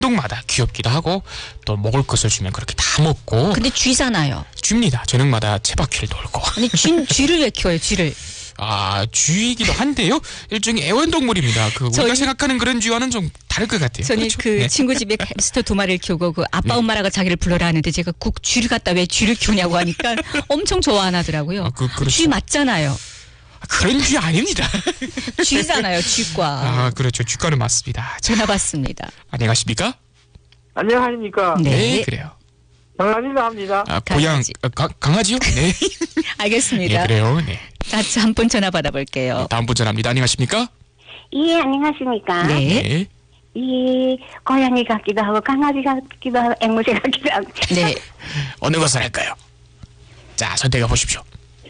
때마다 귀엽기도 하고 또 먹을 것을 주면 그렇게 다 먹고. 근데 쥐잖아요. 쥐입니다. 저녁마다 쳇바퀴를 돌고. 아니 쥐를 왜 키워요? 쥐를. 쥐이기도 한데요. 일종의 애완동물입니다. 우리가 생각하는 그런 쥐와는 좀 다를 것 같아요. 저는 그렇죠? 네. 친구 집에 햄스터 2마리를 키우고 아빠 엄마라고 자기를 불러라 하는데 제가 쥐를 갖다 왜 쥐를 키우냐고 하니까 엄청 좋아 안 하더라고요. 그렇죠. 쥐 맞잖아요. 그런 쥐 아닙니다. 쥐잖아요. 쥐과. 그렇죠. 쥐과는 맞습니다. 전화 받습니다. 안녕하십니까? 안녕하십니까? 네, 그래요. 강아지라 합니다. 강아지요? 네. 알겠습니다. 네, 그래요. 네. 다시 한 분 전화 받아볼게요. 다음 분 전화입니다. 안녕하십니까? 예, 안녕하십니까? 네. 이 고양이 같기도 하고 강아지 같기도 하고 앵무새 같기도 하고. 네. 어느 것을 할까요? 자, 선택해 보십시오.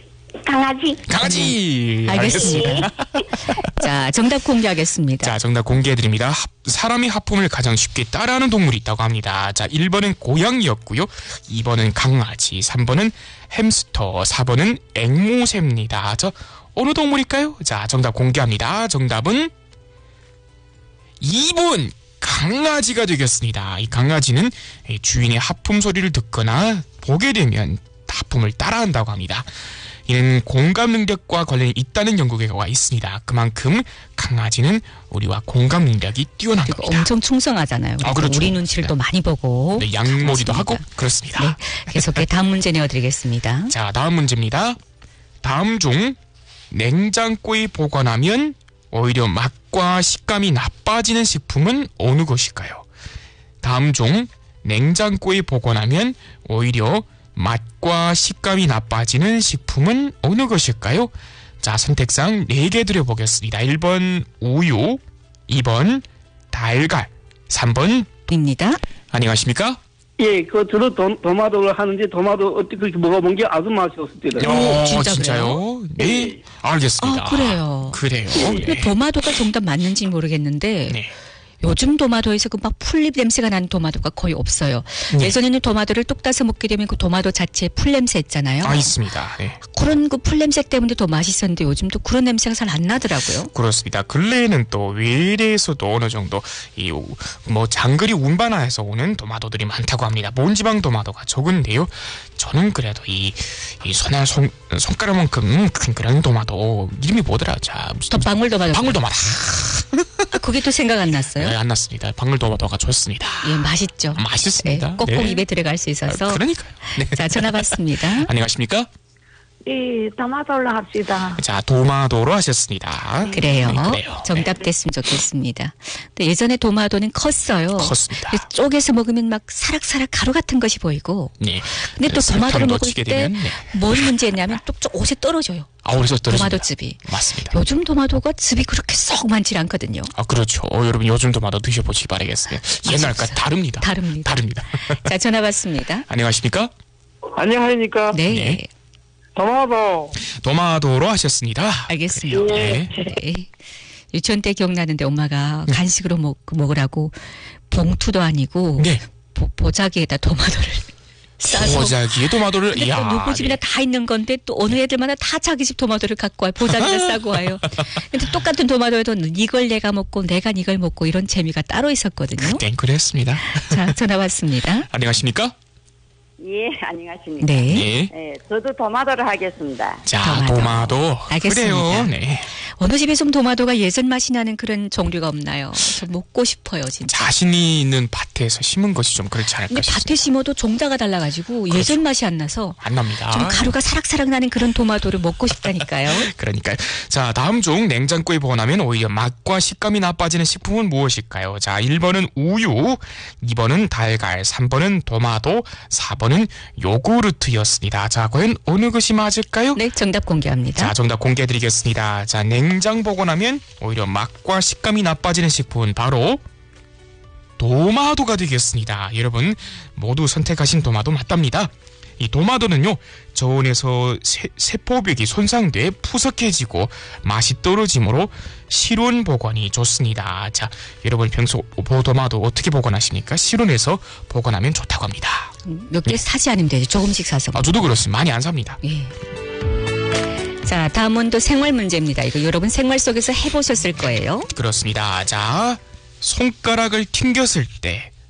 강아지. 알겠습니다. 자, 정답 공개하겠습니다. 자, 정답 공개해드립니다. 사람이 하품을 가장 쉽게 따라하는 동물이 있다고 합니다. 자, 1번은 고양이였고요. 2번은 강아지, 3번은 햄스터, 4번은 앵무새입니다. 자, 어느 동물일까요? 자, 정답 공개합니다. 정답은 2번 강아지가 되겠습니다. 이 강아지는 주인의 하품 소리를 듣거나 보게 되면 하품을 따라한다고 합니다. 이는 공감 능력과 관련이 있다는 연구 결과가 있습니다. 그만큼 강아지는 우리와 공감 능력이 뛰어난 그리고 겁니다. 엄청 충성하잖아요. 그렇죠. 우리 눈치를 또 많이 보고. 네, 양머리도 그렇습니다. 하고 그렇습니다. 네, 계속해 다음 문제 내어드리겠습니다. 자, 다음 문제입니다. 다음 중 냉장고에 보관하면 오히려 맛과 식감이 나빠지는 식품은 어느 것일까요? 다음 중 냉장고에 보관하면 오히려 맛과 식감이 나빠지는 식품은 어느 것일까요? 자, 선택상 4개 드려보겠습니다. 1번 우유, 2번 달걀, 3번 입니다. 안녕하십니까? 예, 저도 도마도를 하는데 도마도 어떻게 그렇게 먹어본 게 아주 맛이 없었대요. 진짜요? 네, 알겠습니다. 그래요. 그래요. 근데 네. 도마도가 정답 맞는지 모르겠는데 네. 요즘 도마도에서 그 막 풀잎 냄새가 나는 도마도가 거의 없어요. 네. 예전에는 도마도를 뚝 따서 먹게 되면 그 도마도 자체에 풀 냄새 있잖아요. 있습니다. 네. 그런 그 풀 냄새 때문에 더 맛있었는데 요즘도 그런 냄새가 잘 안 나더라고요. 그렇습니다. 근래에는 또 외래에서도 어느 정도 장거리 운반하에서 오는 도마도들이 많다고 합니다. 몬지방 도마도가 적은데요. 저는 그래도 이 손가락만큼 큰 그런 도마도 이름이 뭐더라? 자, 무슨 방울도마도. 방울도마도. 그게 또 생각 안 났어요? 네, 안 났습니다. 방울도마도가 좋습니다. 예, 맛있죠. 맛있습니다. 네, 꼭꼭 네. 입에 들어갈 수 있어서. 그러니까요. 네. 자, 전화 받습니다. 안녕하십니까? 예, 도마도로 합시다. 자, 도마도로 하셨습니다. 그래요. 네, 그래요. 정답 됐으면 좋겠습니다. 근데 예전에 도마도는 컸어요. 컸습니다. 그래서 쪼개서 먹으면 막 사락사락 가루 같은 것이 보이고. 네. 근데 또 도마도를 설탕도 먹을 치게 때 되면, 네. 뭔 문제냐면 또 옷에 떨어져요. 어디서 떨어집니다. 도마도즙이. 맞습니다. 요즘 도마도가 즙이 그렇게 썩 많지 않거든요. 그렇죠. 여러분 요즘 도마도 드셔보시기 바라겠습니다. 옛날과 다릅니다. 다릅니다. 다릅니다. 자, 전화 받습니다. 안녕하십니까? 안녕하십니까? 네. 네. 도마도. 도마도로 하셨습니다. 알겠습니다. 네. 네. 유치원 때 기억나는데 엄마가 간식으로 먹으라고 봉투도 아니고 네. 보자기에다 도마도를 싸서. 보자기에 도마도를, 근데 또 누구 집이나 다 있는 건데 또 어느 애들마다 다 자기 집 도마도를 갖고 와요. 보자기를 싸고 와요. 근데 똑같은 도마도에도 이걸 내가 먹고 내가 이걸 먹고 이런 재미가 따로 있었거든요. 그땐 그랬습니다. 자, 전화 왔습니다. 안녕하십니까? 예, 안녕하십니까. 네. 네. 예, 저도 도마도를 하겠습니다. 자, 도마도. 도마도. 알겠습니다. 그래요. 네. 어느 집에 좀 도마도가 예전 맛이 나는 그런 종류가 없나요? 저 먹고 싶어요, 진짜. 자신이 있는 밭에서 심은 것이 좀 그렇지 않을까 근데 싶습니다. 밭에 심어도 종자가 달라가지고 예전 맛이 안 나서 안 납니다. 좀 가루가 사락사락 나는 그런 도마도를 먹고 싶다니까요. 그러니까요. 자, 다음 중 냉장고에 보관하면 오히려 맛과 식감이 나빠지는 식품은 무엇일까요? 자, 1번은 우유, 2번은 달걀, 3번은 도마도, 4번은 요구르트였습니다. 자, 과연 어느 것이 맞을까요? 네, 정답 공개합니다. 자, 정답 공개해드리겠습니다. 자, 냉장 보관하면 오히려 맛과 식감이 나빠지는 식품은 바로 도마도가 되겠습니다. 여러분 모두 선택하신 도마도 맞답니다. 이 도마도는요, 저온에서 세포벽이 손상돼 푸석해지고 맛이 떨어지므로 실온 보관이 좋습니다. 자, 여러분 평소 도마도 어떻게 보관하십니까? 실온에서 보관하면 좋다고 합니다. 몇 개 사지 않으면 되죠. 조금씩 사서. 저도 그렇습니다. 많이 안 삽니다. 예. 자, 다음은 또 생활 문제입니다. 이거 여러분 생활 속에서 해보셨을 거예요. 그렇습니다. 자, 손가락을 튕겼을 때